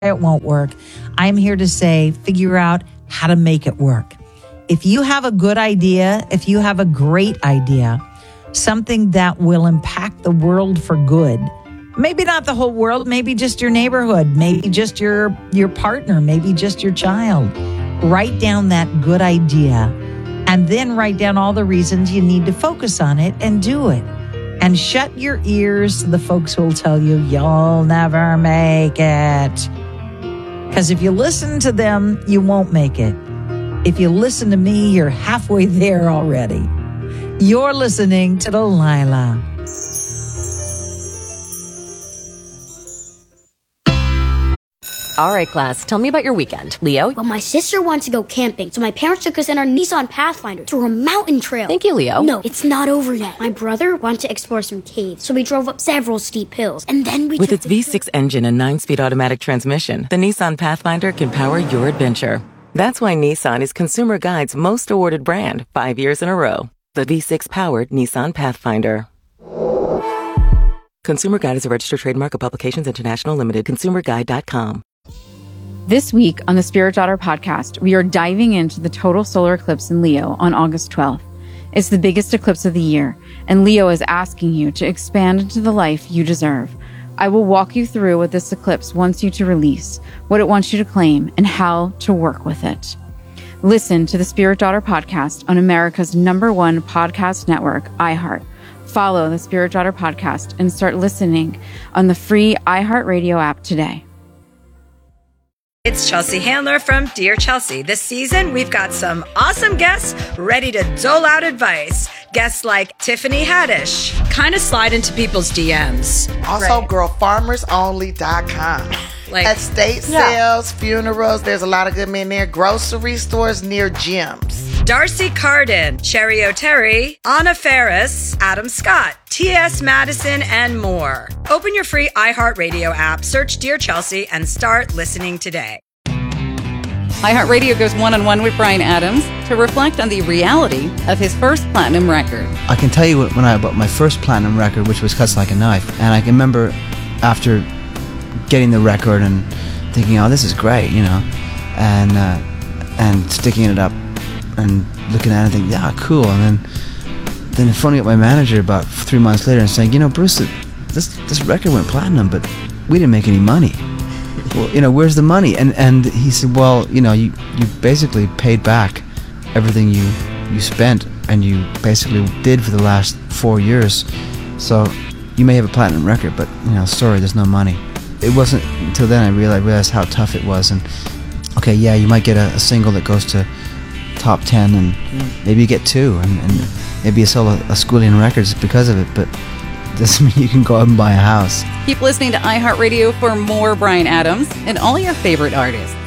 it won't work. I'm here to say, figure out how to make it work. If you have a good idea, if you have a great idea, something that will impact the world for good, maybe not the whole world, maybe just your neighborhood, maybe just your partner, maybe just your child, write down that good idea and then write down all the reasons you need to focus on it and do it. And shut your ears to the folks who will tell you, you'll never make it. Because if you listen to them, you won't make it. If you listen to me, you're halfway there already. You're listening to Delilah. All right, class, tell me about your weekend. Leo? Well, my sister wants to go camping, so my parents took us in our Nissan Pathfinder through a mountain trail. Thank you, Leo. No, it's not over yet. My brother wanted to explore some caves, so we drove up several steep hills, and then we With its V6 engine and 9-speed automatic transmission, the Nissan Pathfinder can power your adventure. That's why Nissan is Consumer Guide's most awarded brand 5 years in a row. The V6-powered Nissan Pathfinder. Consumer Guide is a registered trademark of Publications International Limited. ConsumerGuide.com. This week on the Spirit Daughter podcast, we are diving into the total solar eclipse in Leo on August 12th. It's the biggest eclipse of the year, and Leo is asking you to expand into the life you deserve. I will walk you through what this eclipse wants you to release, what it wants you to claim, and how to work with it. Listen to the Spirit Daughter podcast on America's #1 podcast network, iHeart. Follow the Spirit Daughter podcast and start listening on the free iHeartRadio app today. It's Chelsea Handler from Dear Chelsea. This season, we've got some awesome guests ready to dole out advice. Guests like Tiffany Haddish, kind of slide into people's DMs. Also, girlfarmersonly.com. Estate sales, funerals, there's a lot of good men there. Grocery stores near gyms. Darcy Carden, Cherry O'Terry, Anna Ferris, Adam Scott, T.S. Madison, and more. Open your free iHeartRadio app, search Dear Chelsea, and start listening today. iHeartRadio goes one-on-one with Bryan Adams to reflect on the reality of his first platinum record. I can tell you when I bought my first platinum record, which was Cuts Like a Knife, and I can remember after getting the record and thinking, oh, this is great, you know, and sticking it up and looking at it and thinking, yeah, cool. And then phoning up my manager about 3 months later and saying, you know, Bruce, this record went platinum, but we didn't make any money. Well, you know, where's the money? And he said, well, you know, you basically paid back everything you spent and you basically did for the last 4 years. So you may have a platinum record, but, you know, sorry, there's no money. It wasn't until then I realized how tough it was. And okay, yeah, you might get a single that goes to top 10 and maybe you get 2 and maybe you sell a Schooling Records because of it, but it doesn't mean you can go out and buy a house. Keep listening to iHeartRadio for more Bryan Adams and all your favorite artists.